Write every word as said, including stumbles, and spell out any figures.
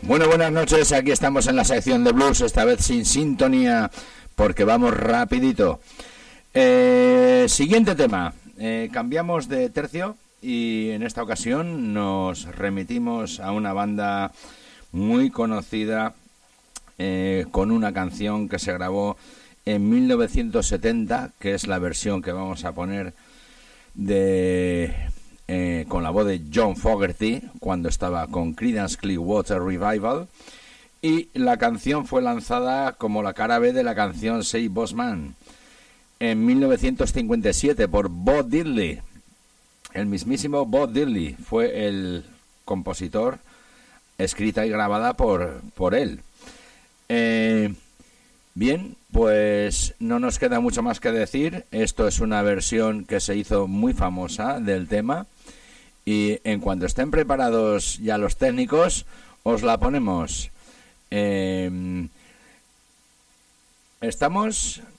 Bueno, buenas noches, aquí estamos en la sección de blues, esta vez sin sintonía, porque vamos rapidito. Eh, siguiente tema, eh, cambiamos de tercio y en esta ocasión nos remitimos a una banda muy conocida eh, con una canción que se grabó en mil novecientos setenta, que es la versión que vamos a poner de... Eh, con la voz de John Fogerty cuando estaba con Creedence Clearwater Revival, y la canción fue lanzada como la cara B de la canción Say Boss Man en mil novecientos cincuenta y siete por Bo Diddley. El mismísimo Bo Diddley fue el compositor, escrita y grabada por, por él. Eh, bien, pues no nos queda mucho más que decir. Esto es una versión que se hizo muy famosa del tema. Y en cuanto estén preparados ya los técnicos, os la ponemos. Eh, estamos